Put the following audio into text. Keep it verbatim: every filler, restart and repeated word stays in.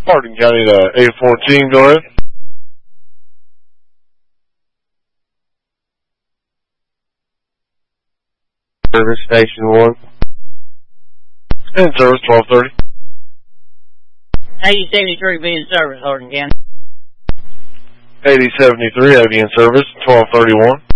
Hardin County to eight fourteen, go ahead. Service Station one. In service, twelve thirty. eighty seventy-three be in service, Hardin County. eighty seventy-three, A V in service, twelve thirty-one.